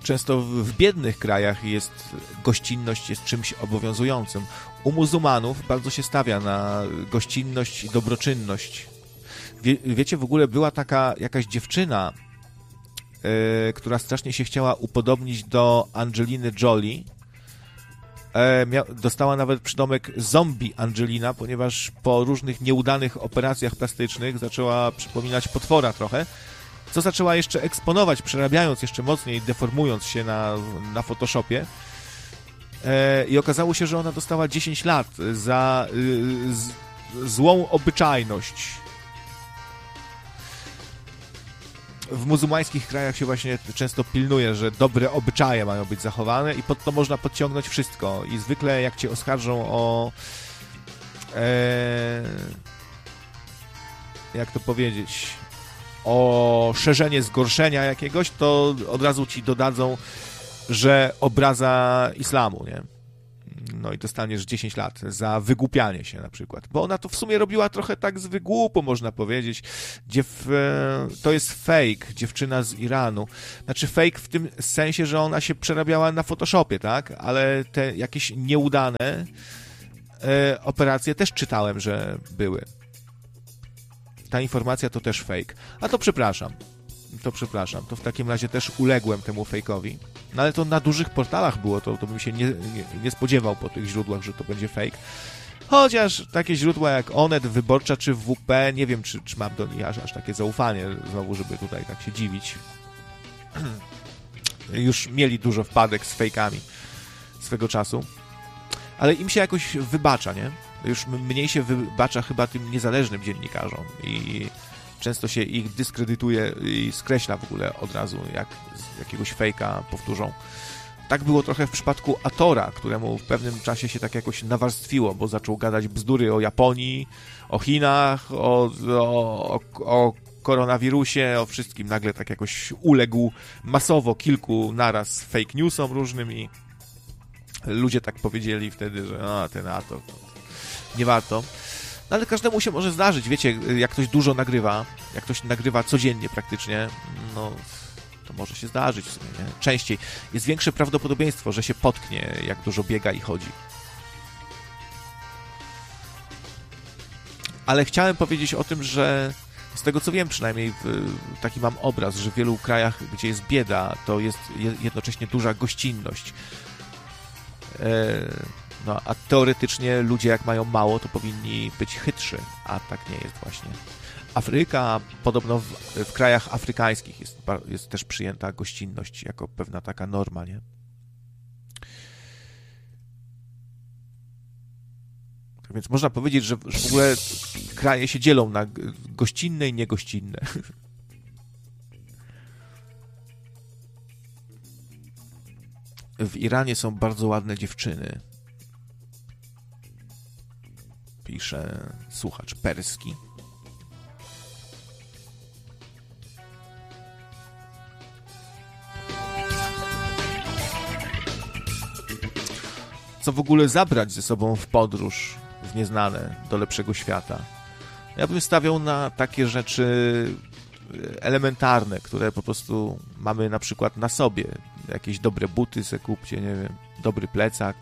Często w biednych krajach gościnność jest czymś obowiązującym. U muzułmanów bardzo się stawia na gościnność i dobroczynność. Wiecie, w ogóle była taka jakaś dziewczyna, która strasznie się chciała upodobnić do Angeliny Jolie. Dostała nawet przydomek zombie Angelina, ponieważ po różnych nieudanych operacjach plastycznych zaczęła przypominać potwora trochę, co zaczęła jeszcze eksponować, przerabiając jeszcze mocniej, deformując się na Photoshopie. I okazało się, że ona dostała 10 lat za złą obyczajność. W muzułmańskich krajach się właśnie często pilnuje, że dobre obyczaje mają być zachowane i pod to można podciągnąć wszystko. I zwykle jak cię oskarżą o... jak to powiedzieć... o szerzenie zgorszenia jakiegoś, to od razu ci dodadzą, że obraza islamu, nie? No i dostaniesz 10 lat za wygłupianie się na przykład. Bo ona to w sumie robiła trochę tak z wygłupu, można powiedzieć. To jest fake, dziewczyna z Iranu. Znaczy fake w tym sensie, że ona się przerabiała na Photoshopie, tak? Ale te jakieś nieudane operacje też czytałem, że były. Ta informacja to też fake. A to przepraszam. To w takim razie też uległem temu fejkowi. No ale to na dużych portalach było, to bym się nie spodziewał po tych źródłach, że to będzie fake. Chociaż takie źródła jak Onet, Wyborcza czy WP, nie wiem, czy mam do nich aż takie zaufanie, znowu, żeby tutaj tak się dziwić. Już mieli dużo wpadek z fejkami swego czasu. Ale im się jakoś wybacza, nie? Już mniej się wybacza chyba tym niezależnym dziennikarzom i często się ich dyskredytuje i skreśla w ogóle od razu, jak jakiegoś fejka powtórzą. Tak było trochę w przypadku Atora, któremu w pewnym czasie się tak jakoś nawarstwiło, bo zaczął gadać bzdury o Japonii, o Chinach, o koronawirusie, o wszystkim. Nagle tak jakoś uległ masowo kilku naraz fake newsom różnym i ludzie tak powiedzieli wtedy, że ten Ator nie warto. No ale każdemu się może zdarzyć, wiecie, jak ktoś dużo nagrywa, jak ktoś nagrywa codziennie praktycznie, no to może się zdarzyć w sumie, nie? Częściej. Jest większe prawdopodobieństwo, że się potknie, jak dużo biega i chodzi. Ale chciałem powiedzieć o tym, że z tego co wiem przynajmniej, taki mam obraz, że w wielu krajach, gdzie jest bieda, to jest jednocześnie duża gościnność. No, a teoretycznie ludzie jak mają mało, to powinni być chytrzy, a tak nie jest właśnie. Afryka, podobno w krajach afrykańskich jest też przyjęta gościnność jako pewna taka norma, nie? Tak więc można powiedzieć, że w ogóle kraje się dzielą na gościnne i niegościnne. W Iranie są bardzo ładne dziewczyny. Pisze słuchacz perski. Co w ogóle zabrać ze sobą w podróż w nieznane do lepszego świata? Ja bym stawiał na takie rzeczy elementarne, które po prostu mamy na przykład na sobie. Jakieś dobre buty se kupcie, nie wiem, dobry plecak.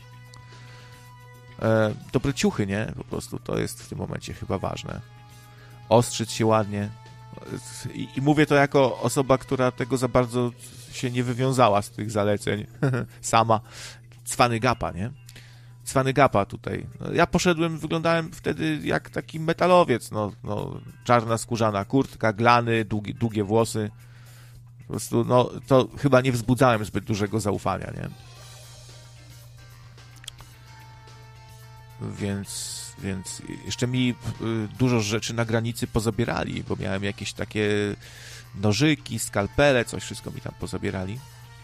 Dobre ciuchy, nie? Po prostu to jest w tym momencie chyba ważne. Ostrzyć się ładnie. I mówię to jako osoba, która tego za bardzo się nie wywiązała z tych zaleceń. Sama. Cwany gapa, nie? Cwany gapa tutaj. Ja poszedłem, wyglądałem wtedy jak taki metalowiec. No, czarna skórzana kurtka, glany, długie włosy. Po prostu, to chyba nie wzbudzałem zbyt dużego zaufania, nie? Więc jeszcze mi dużo rzeczy na granicy pozabierali, bo miałem jakieś takie nożyki, skalpele, coś, wszystko mi tam pozabierali.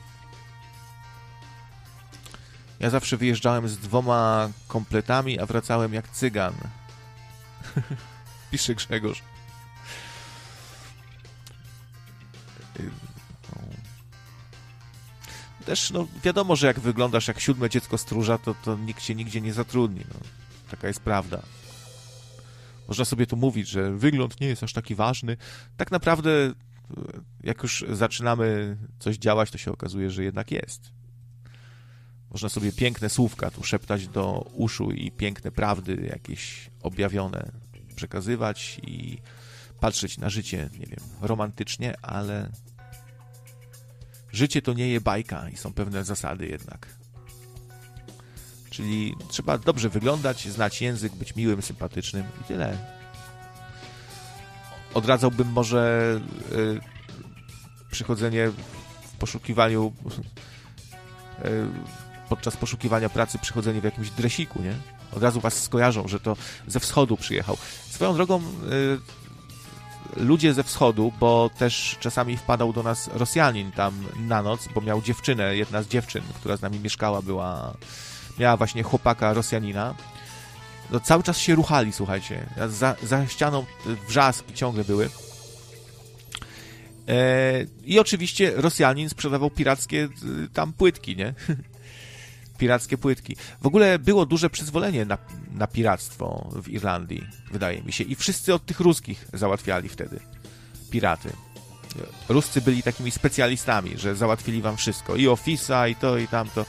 Ja zawsze wyjeżdżałem z 2 kompletami, a wracałem jak cygan. Pisze Grzegorz. Też, wiadomo, że jak wyglądasz jak 7 dziecko stróża, to nikt cię nigdzie nie zatrudni. Taka jest prawda. Można sobie tu mówić, że wygląd nie jest aż taki ważny. Tak naprawdę jak już zaczynamy coś działać, to się okazuje, że jednak jest. Można sobie piękne słówka tu szeptać do uszu i piękne prawdy jakieś objawione przekazywać i patrzeć na życie, nie wiem, romantycznie, ale życie to nie jest bajka i są pewne zasady jednak. Czyli trzeba dobrze wyglądać, znać język, być miłym, sympatycznym i tyle. Odradzałbym może przychodzenie w poszukiwaniu podczas poszukiwania pracy przychodzenie w jakimś dresiku, nie? Od razu was skojarzą, że to ze wschodu przyjechał. Swoją drogą ludzie ze wschodu, bo też czasami wpadał do nas Rosjanin tam na noc, bo miał dziewczynę, jedna z dziewczyn, która z nami mieszkała, miała właśnie chłopaka Rosjanina. No, cały czas się ruchali, słuchajcie. Za ścianą wrzaski ciągle były. I oczywiście Rosjanin sprzedawał pirackie tam płytki, nie? Pirackie płytki. W ogóle było duże przyzwolenie na piractwo w Irlandii, wydaje mi się. I wszyscy od tych ruskich załatwiali wtedy piraty. Ruscy byli takimi specjalistami, że załatwili wam wszystko. I ofisa, i to, i tamto.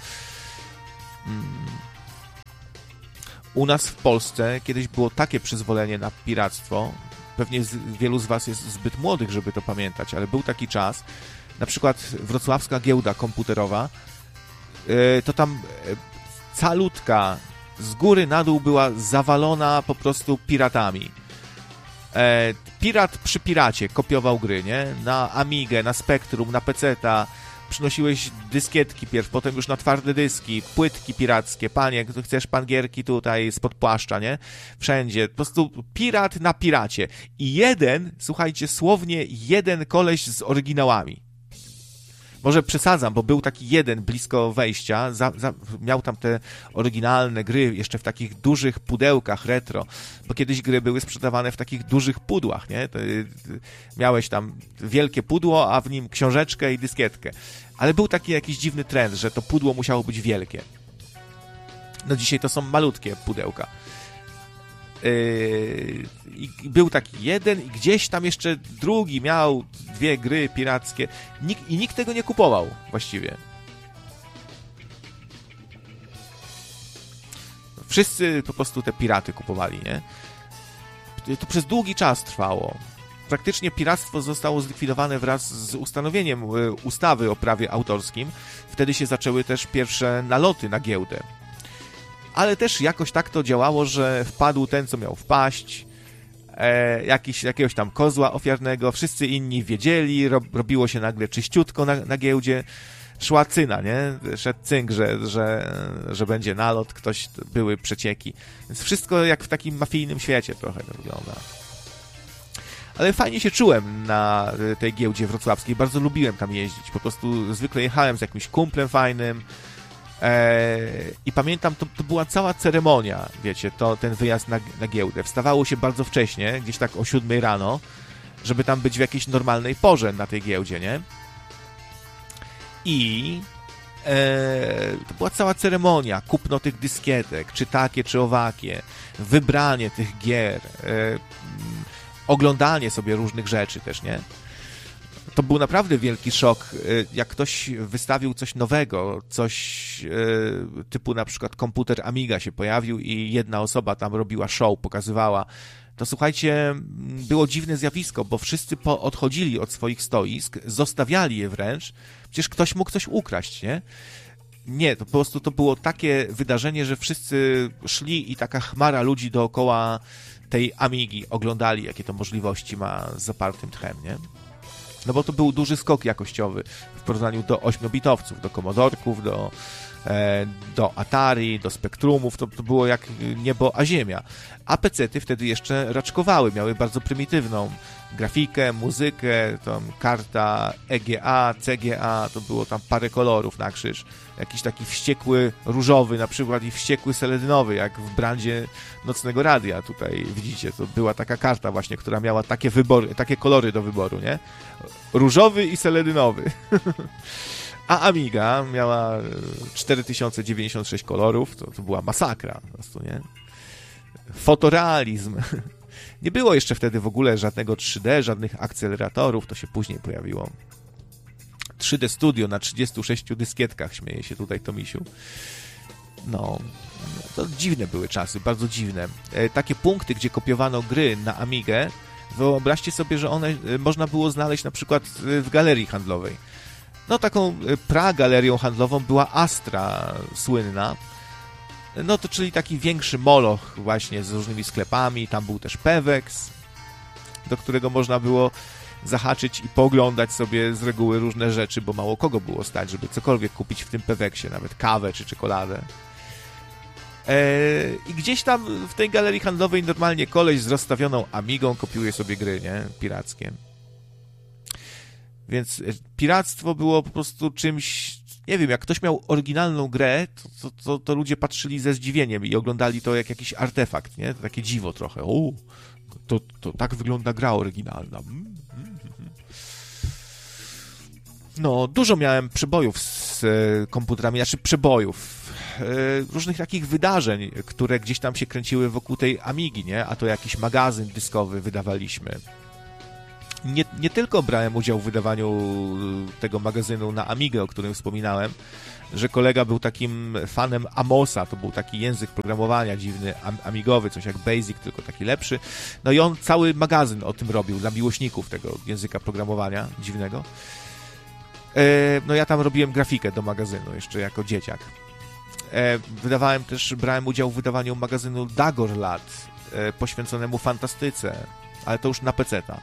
U nas w Polsce kiedyś było takie przyzwolenie na piractwo. Pewnie wielu z was jest zbyt młodych, żeby to pamiętać, ale był taki czas. Na przykład wrocławska giełda komputerowa, to tam calutka z góry na dół była zawalona po prostu piratami. Pirat przy piracie kopiował gry, nie? Na Amigę, na Spectrum, na PC-ta. Przynosiłeś dyskietki pierw, potem już na twarde dyski, płytki pirackie. Panie, chcesz pan gierki tutaj spod płaszcza, nie? Wszędzie. Po prostu pirat na piracie. I słuchajcie, słownie jeden koleś z oryginałami. Może przesadzam, bo był taki jeden blisko wejścia, miał tam te oryginalne gry jeszcze w takich dużych pudełkach retro, bo kiedyś gry były sprzedawane w takich dużych pudłach, nie? Miałeś tam wielkie pudło, a w nim książeczkę i dyskietkę. Ale był taki jakiś dziwny trend, że to pudło musiało być wielkie. No dzisiaj to są malutkie pudełka. I był taki jeden i gdzieś tam jeszcze drugi miał 2 gry pirackie i nikt tego nie kupował właściwie. Wszyscy po prostu te piraty kupowali, nie? To przez długi czas trwało. Praktycznie piractwo zostało zlikwidowane wraz z ustanowieniem ustawy o prawie autorskim. Wtedy się zaczęły też pierwsze naloty na giełdę. Ale też jakoś tak to działało, że wpadł ten, co miał wpaść, jakiegoś tam kozła ofiarnego, wszyscy inni wiedzieli, robiło się nagle czyściutko na giełdzie, szła cyna, nie? Szedł cynk, że będzie nalot, były przecieki. Więc wszystko jak w takim mafijnym świecie trochę to wygląda. Ale fajnie się czułem na tej giełdzie wrocławskiej, bardzo lubiłem tam jeździć, po prostu zwykle jechałem z jakimś kumplem fajnym, i pamiętam, to była cała ceremonia, wiecie, ten wyjazd na giełdę. Wstawało się bardzo wcześnie, gdzieś tak o 7 rano, żeby tam być w jakiejś normalnej porze na tej giełdzie, nie? I to była cała ceremonia, kupno tych dyskietek, czy takie, czy owakie, wybranie tych gier, oglądanie sobie różnych rzeczy też, nie? To był naprawdę wielki szok, jak ktoś wystawił coś nowego, coś typu na przykład komputer Amiga się pojawił i jedna osoba tam robiła show, pokazywała. To słuchajcie, było dziwne zjawisko, bo wszyscy odchodzili od swoich stoisk, zostawiali je wręcz, przecież ktoś mógł coś ukraść, nie? Nie, to po prostu to było takie wydarzenie, że wszyscy szli i taka chmara ludzi dookoła tej Amigi oglądali, jakie to możliwości ma z zapartym tchem, nie? No bo to był duży skok jakościowy w porównaniu do 8-bitowców, do Commodorków, do Atari, do Spectrumów, to było jak niebo a ziemia. A PC-ty wtedy jeszcze raczkowały, miały bardzo prymitywną grafikę, muzykę, tam karta EGA, CGA, to było tam parę kolorów na krzyż. Jakiś taki wściekły różowy na przykład i wściekły seledynowy, jak w brandzie Nocnego Radia tutaj widzicie, to była taka karta właśnie, która miała takie kolory do wyboru, nie? Różowy i seledynowy. A Amiga miała 4096 kolorów, to była masakra po prostu, nie? Fotorealizm. Nie było jeszcze wtedy w ogóle żadnego 3D, żadnych akceleratorów, to się później pojawiło. 3D Studio na 36 dyskietkach, śmieje się tutaj Tomisiu. No, to dziwne były czasy, bardzo dziwne. Takie punkty, gdzie kopiowano gry na Amigę, wyobraźcie sobie, że one można było znaleźć na przykład w galerii handlowej. No, taką pragalerią handlową była Astra słynna. No to czyli taki większy moloch właśnie z różnymi sklepami. Tam był też Pewex, do którego można było zahaczyć i pooglądać sobie z reguły różne rzeczy, bo mało kogo było stać, żeby cokolwiek kupić w tym Peweksie, nawet kawę czy czekoladę. I gdzieś tam w tej galerii handlowej normalnie koleś z rozstawioną Amigą kopiuje sobie gry, nie? Pirackie. Więc piractwo było po prostu czymś, nie wiem, jak ktoś miał oryginalną grę, to ludzie patrzyli ze zdziwieniem i oglądali to jak jakiś artefakt, nie? To takie dziwo trochę. O, to tak wygląda gra oryginalna. No, dużo miałem przebojów z komputerami, znaczy przebojów, różnych takich wydarzeń, które gdzieś tam się kręciły wokół tej Amigi, nie? A to jakiś magazyn dyskowy wydawaliśmy. Nie tylko brałem udział w wydawaniu tego magazynu na Amigę, o którym wspominałem, że kolega był takim fanem Amosa, to był taki język programowania dziwny, amigowy, coś jak Basic, tylko taki lepszy. No i on cały magazyn o tym robił, dla miłośników tego języka programowania dziwnego. No ja tam robiłem grafikę do magazynu, jeszcze jako dzieciak. Brałem udział w wydawaniu magazynu Dagorlad, poświęconemu fantastyce, ale to już na PC-ta.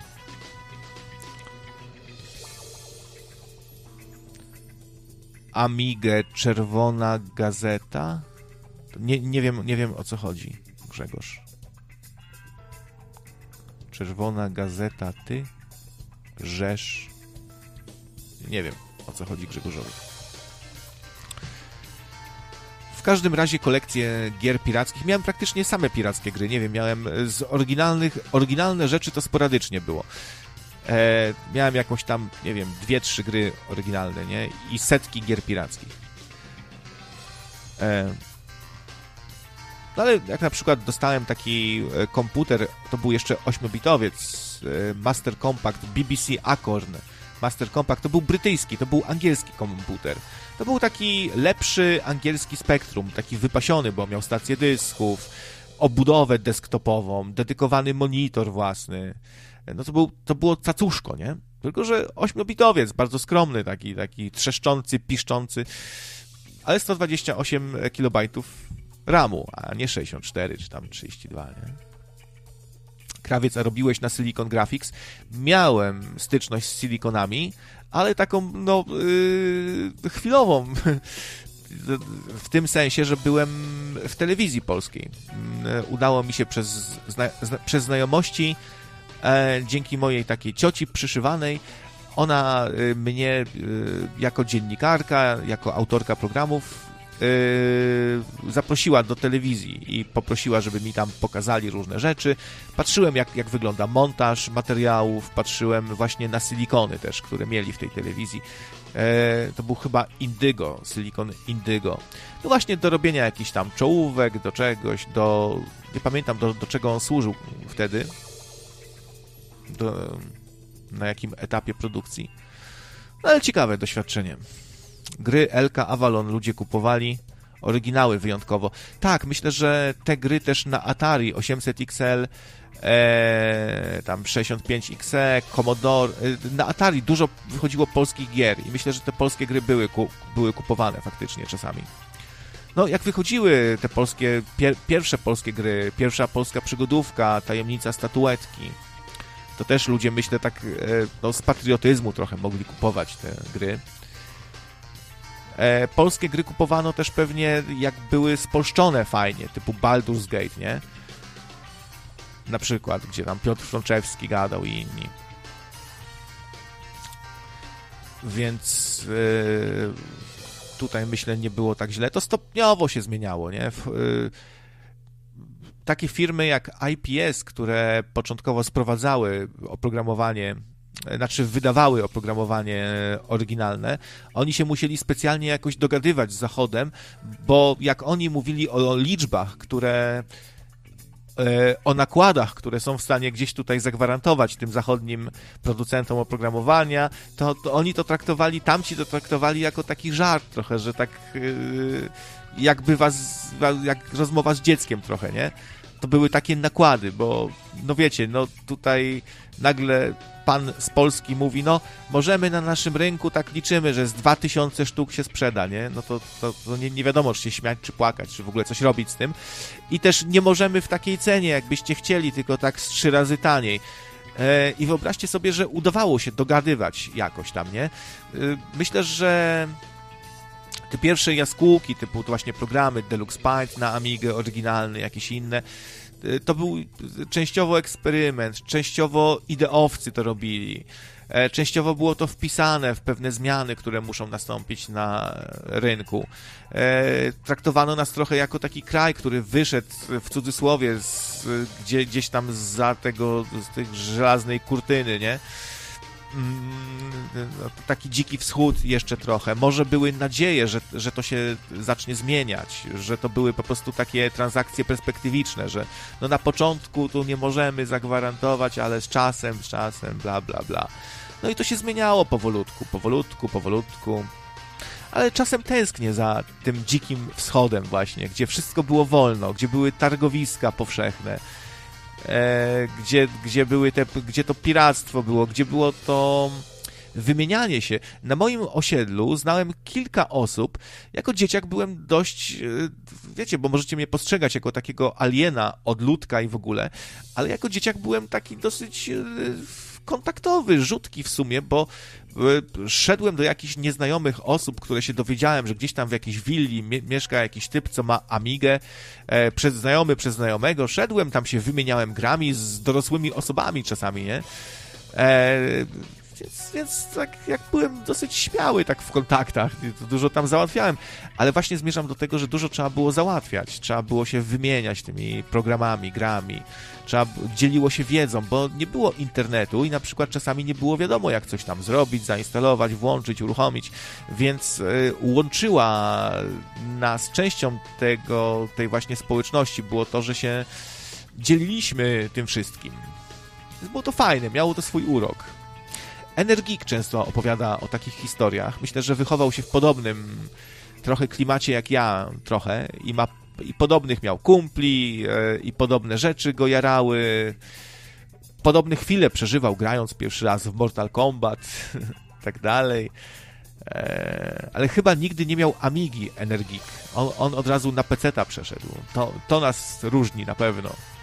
Amigę Czerwona Gazeta? Nie wiem o co chodzi, Grzegorz. Czerwona Gazeta, ty? Rzesz? Nie wiem o co chodzi Grzegorzowi. W każdym razie kolekcję gier pirackich. Miałem praktycznie same pirackie gry. Nie wiem, miałem z oryginalne rzeczy to sporadycznie było. Miałem jakąś tam, nie wiem, 2-3 gry oryginalne, nie? I setki gier pirackich. No ale jak na przykład dostałem taki komputer, to był jeszcze 8-bitowiec, Master Compact BBC Acorn. Master Compact to był brytyjski, to był angielski komputer. To był taki lepszy angielski Spectrum, taki wypasiony, bo miał stację dysków, obudowę desktopową, dedykowany monitor własny. No to było cacuszko, nie? Tylko że 8-bitowiec, bardzo skromny, taki trzeszczący, piszczący, ale 128 KB RAMu, a nie 64 czy tam 32, nie? Krawiec, a robiłeś na Silicon Graphics? Miałem styczność z silikonami, ale taką, no, chwilową. W tym sensie, że byłem w telewizji polskiej. Udało mi się przez znajomości, dzięki mojej takiej cioci przyszywanej, ona mnie jako dziennikarka, jako autorka programów zaprosiła do telewizji i poprosiła, żeby mi tam pokazali różne rzeczy. Patrzyłem, jak wygląda montaż materiałów, patrzyłem właśnie na silikony też, które mieli w tej telewizji. To był chyba Indygo, silikon Indygo. No właśnie do robienia jakichś tam czołówek, do czegoś, nie pamiętam do czego on służył wtedy, na jakim etapie produkcji. No ale ciekawe doświadczenie. Gry LK Avalon ludzie kupowali, oryginały wyjątkowo. Tak, myślę, że te gry też na Atari 800 XL, tam 65XE, Commodore, na Atari dużo wychodziło polskich gier i myślę, że te polskie gry były kupowane faktycznie czasami. No, jak wychodziły te polskie, pierwsze polskie gry, pierwsza polska przygodówka, Tajemnica statuetki, to też ludzie, myślę, tak no, z patriotyzmu trochę mogli kupować te gry. Polskie gry kupowano też pewnie, jak były spolszczone fajnie, typu Baldur's Gate, nie? Na przykład, gdzie tam Piotr Frączewski gadał i inni. Więc tutaj, myślę, nie było tak źle. To stopniowo się zmieniało, nie? Takie firmy jak IPS, które początkowo sprowadzały oprogramowanie, znaczy wydawały oprogramowanie oryginalne, oni się musieli specjalnie jakoś dogadywać z Zachodem, bo jak oni mówili o liczbach, które o nakładach, które są w stanie gdzieś tutaj zagwarantować tym zachodnim producentom oprogramowania, to oni to traktowali, tamci to traktowali jako taki żart trochę, że tak jakby jak rozmowa z dzieckiem trochę, nie? To były takie nakłady, bo no wiecie, no tutaj nagle pan z Polski mówi, no możemy na naszym rynku, tak liczymy, że z 2000 sztuk się sprzeda, nie? No to nie wiadomo, czy się śmiać, czy płakać, czy w ogóle coś robić z tym. I też nie możemy w takiej cenie, jakbyście chcieli, tylko tak z 3 razy taniej. I wyobraźcie sobie, że udawało się dogadywać jakoś tam, nie? Myślę, że te pierwsze jaskółki, typu właśnie programy Deluxe Paint na Amigę, oryginalne, jakieś inne, to był częściowo eksperyment, częściowo ideowcy to robili, częściowo było to wpisane w pewne zmiany, które muszą nastąpić na rynku. Traktowano nas trochę jako taki kraj, który wyszedł w cudzysłowie gdzieś tam z tej żelaznej kurtyny, nie? Taki dziki wschód jeszcze trochę. Może były nadzieje, że to się zacznie zmieniać, że to były po prostu takie transakcje perspektywiczne, że no na początku tu nie możemy zagwarantować, ale z czasem, bla, bla, bla. No i to się zmieniało powolutku. Ale czasem tęsknię za tym dzikim wschodem właśnie, gdzie wszystko było wolno, gdzie były targowiska powszechne, gdzie to piractwo było, gdzie było to wymienianie się. Na moim osiedlu znałem kilka osób. Jako dzieciak byłem dość, wiecie, bo możecie mnie postrzegać jako takiego aliena, odludka i w ogóle, ale jako dzieciak byłem taki dosyć kontaktowy, rzutki w sumie, bo szedłem do jakichś nieznajomych osób, które się dowiedziałem, że gdzieś tam w jakiejś willi mieszka jakiś typ, co ma Amigę, przez znajomego, szedłem, tam się wymieniałem grami z dorosłymi osobami czasami, nie? Więc tak jak byłem dosyć śmiały tak w kontaktach, to dużo tam załatwiałem, ale właśnie zmierzam do tego, że dużo trzeba było załatwiać, trzeba było się wymieniać tymi programami, grami, dzieliło się wiedzą, bo nie było internetu i na przykład czasami nie było wiadomo, jak coś tam zrobić, zainstalować, włączyć, uruchomić, więc łączyła nas częścią tej właśnie społeczności było to, że się dzieliliśmy tym wszystkim. Było to fajne, miało to swój urok. Energik często opowiada o takich historiach. Myślę, że wychował się w podobnym trochę klimacie jak ja trochę i podobnych miał kumpli i podobne rzeczy go jarały. Podobne chwile przeżywał grając pierwszy raz w Mortal Kombat tak dalej. Ale chyba nigdy nie miał Amigi Energik. On od razu na peceta przeszedł. To nas różni na pewno.